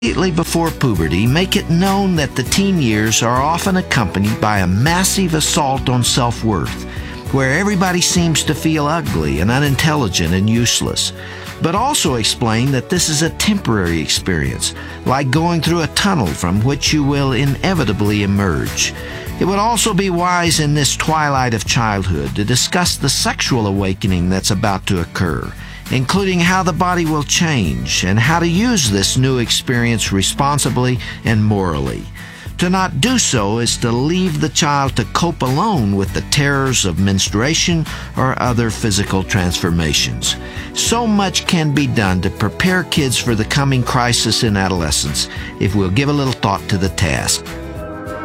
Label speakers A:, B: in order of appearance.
A: Immediately before puberty, make it known that the teen years are often accompanied by a massive assault on self-worth, where everybody seems to feel ugly and unintelligent and useless. But also explain that this is a temporary experience, like going through a tunnel from which you will inevitably emerge. It would also be wise in this twilight of childhood to discuss the sexual awakening that's about to occur, including how the body will change and how to use this new experience responsibly and morally. To not do so is to leave the child to cope alone with the terrors of menstruation or other physical transformations. So much can be done to prepare kids for the coming crisis in adolescence if we'll give a little thought to the task.